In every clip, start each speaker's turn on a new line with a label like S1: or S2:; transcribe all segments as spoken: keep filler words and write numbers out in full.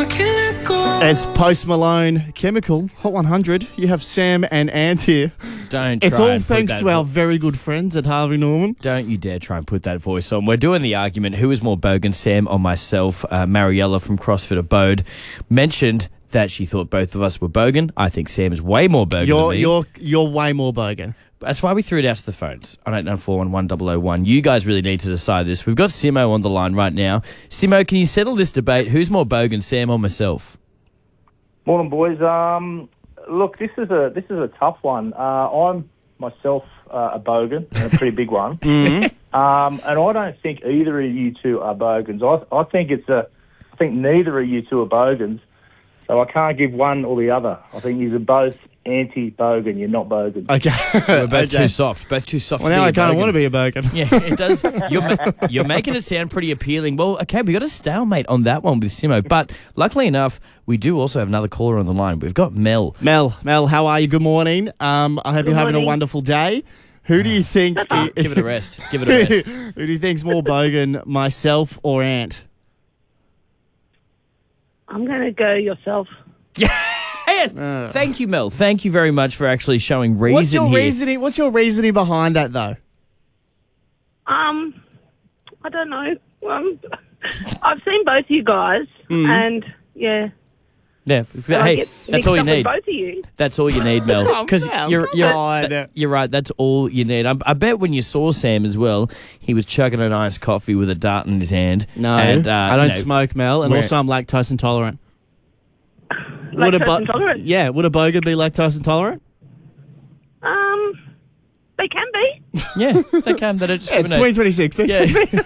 S1: can't let go.
S2: It's Post Malone, Chemical, Hot one hundred. You have Sam and Ant here.
S3: Don't try
S2: It's all
S3: and put
S2: thanks
S3: that
S2: to our
S3: vo-
S2: very good friends at Harvey Norman.
S3: Don't you dare try and put that voice on. We're doing the argument, who is more bogan, Sam or myself? Uh, Mariella from CrossFit Abode mentioned that she thought both of us were bogan. I think Sam is way more bogan
S2: You're
S3: than me.
S2: you're you're way more bogan.
S3: That's why we threw it out to the phones on eight nine four one one zero zero one. You guys really need to decide this. We've got Simo on the line right now. Simo, can you settle this debate? Who's more bogan, Sam or myself?
S4: Morning, boys. Um, look, this is a this is a tough one. Uh, I'm myself uh, a bogan, and a pretty big one.
S2: Mm-hmm.
S4: um, and I don't think either of you two are bogans. I, I think it's a. I think neither of you two are bogans. So I can't give one or the other. I think you're both anti-bogan. You're not bogan.
S2: Okay.
S3: We're both
S2: Okay.
S3: too soft. Both too soft
S2: Well,
S3: to
S2: now
S3: be
S2: I
S3: a
S2: kind of
S3: bogan.
S2: want to be a bogan.
S3: Yeah, it does. You're, ma- you're making it sound pretty appealing. Well, okay, we got a stalemate on that one with Simo. But luckily enough, we do also have another caller on the line. We've got Mel.
S2: Mel, Mel, how are you? Good morning. Um, I hope
S4: Good
S2: you're having a
S4: morning.
S2: wonderful day. Who do you think?
S3: Give it a rest. Give it a rest.
S2: Who do you think's more bogan, myself or Ant?
S5: I'm going to go yourself.
S3: Yes. Thank you, Mel. Thank you very much for actually showing reason
S2: What's your
S3: here.
S2: reasoning? What's your reasoning behind that, though?
S5: Um, I don't know. Um, I've seen both you guys, and yeah,
S3: Yeah.
S5: I
S3: Hey,
S5: get
S3: that's
S5: mixed
S3: all you
S5: up with
S3: need.
S5: both of you.
S3: That's all you need, Mel.
S2: Oh,
S3: Because
S2: Mel,
S3: you're
S2: come
S3: you're
S2: on.
S3: th- you're right. That's all you need. I, I bet when you saw Sam as well, he was chugging an iced coffee with a dart in his hand.
S2: No,
S3: and, uh,
S2: I don't
S3: you know,
S2: smoke, Mel, and
S3: we're-
S2: also I'm lactose intolerant. Would a
S5: Lactose intolerant?
S2: Yeah, would a bogan be lactose intolerant?
S5: Um, they can be.
S3: Yeah, they can. They don't
S2: Yeah, it's
S3: discriminate.
S2: twenty twenty-six.
S3: Yeah.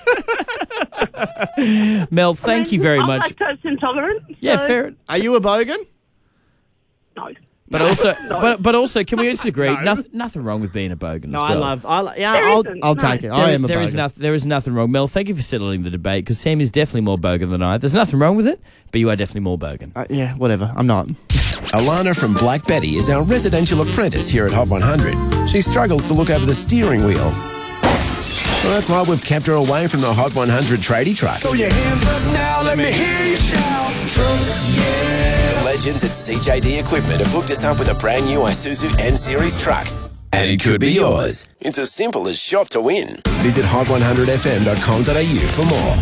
S3: Mel, thank
S5: I mean,
S3: you very
S5: I'm
S3: much.
S5: lactose intolerant.
S3: Yeah,
S5: so
S3: fair.
S2: Are you a bogan?
S5: No.
S3: But also,
S5: No.
S3: but but also, can we disagree?
S2: No.
S3: Nothing, nothing wrong with being a bogan.
S2: No,
S3: as
S2: I
S3: well.
S2: love. I li- yeah,
S5: There
S2: I'll
S5: isn't,
S2: I'll
S5: no.
S2: take it.
S3: There,
S2: I am a
S3: there
S2: bogan.
S3: is nothing. There is nothing wrong. Mel, thank you for settling the debate because Sam is definitely more bogan than I. There's nothing wrong with it, but you are definitely more bogan.
S2: Uh, yeah, whatever. I'm not.
S6: Alana from Black Betty is our residential apprentice here at Hot one hundred. She struggles to look over the steering wheel. Well, that's why we've kept her away from the Hot one hundred tradie truck.
S1: Throw your hands up now, let me hear you shout. Truck, yeah.
S6: The legends at C J D Equipment have hooked us up with a brand new Isuzu N-Series truck. And it could be yours. It's as simple as shop to win. Visit hot one hundred f m dot com dot a u for more.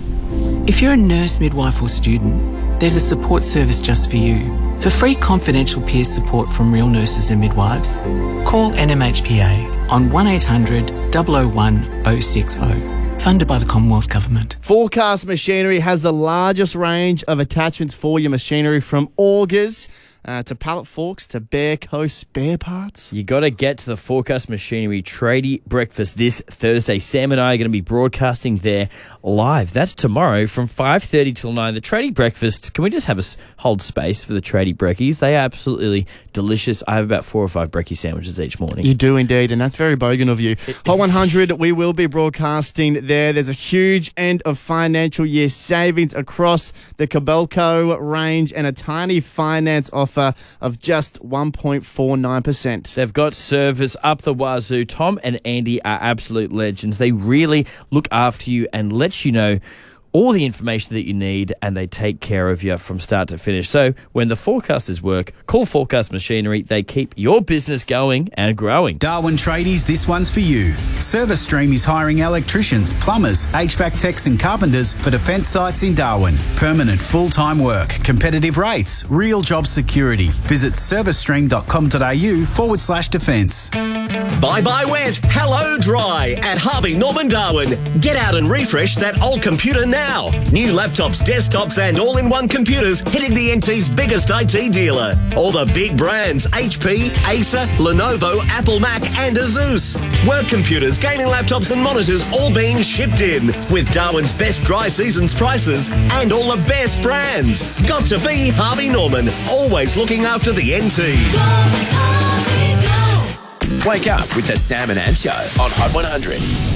S7: If you're a nurse, midwife or student, there's a support service just for you. For free confidential peer support from real nurses and midwives, call N M H P A on one eight hundred, zero zero one, zero six zero. Funded by the Commonwealth Government.
S2: Forecast Machinery has the largest range of attachments for your machinery, from augers uh, to pallet forks to Bear Coast spare parts.
S3: You got to get to the Forecast Machinery Tradie Breakfast this Thursday. Sam and I are going to be broadcasting there live. That's tomorrow from five thirty till nine. The Tradie Breakfast, can we just have a s- hold space for the Tradie Brekkies? They are absolutely delicious. I have about four or five brekkie sandwiches each morning.
S2: You do indeed, and that's very bogan of you. Hot one hundred, we will be broadcasting there. There's a huge end of financial year savings across the Cabelco range and a tiny finance offer of just one point four nine percent.
S3: They've got service up the wazoo. Tom and Andy are absolute legends. They really look after you and let you know all the information that you need, and they take care of you from start to finish. So when the forecasters work, call Forecast Machinery. They keep your business going and growing.
S8: Darwin Tradies, this one's for you. Service Stream is hiring electricians, plumbers, H V A C techs and carpenters for defence sites in Darwin. Permanent full-time work, competitive rates, real job security. Visit servicestream.com.au forward slash defence.
S9: Bye bye wet, hello dry at Harvey Norman Darwin. Get out and refresh that old computer now. New laptops, desktops and all-in-one computers hitting the N T's biggest I T dealer. All the big brands, H P, Acer, Lenovo, Apple Mac and Asus. Work computers, gaming laptops and monitors all being shipped in with Darwin's best dry seasons prices and all the best brands. Got to be Harvey Norman, always looking after the N T.
S6: Wake up with the Sam and Ant Show on Hot one hundred.